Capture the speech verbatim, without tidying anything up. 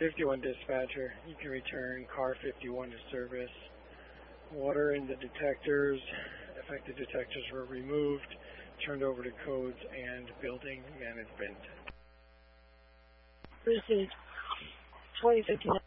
fifty-one dispatcher, you can return car fifty-one to service. Water in the detectors, affected detectors were removed, turned over to codes and building management. Received. twenty fifty-nine.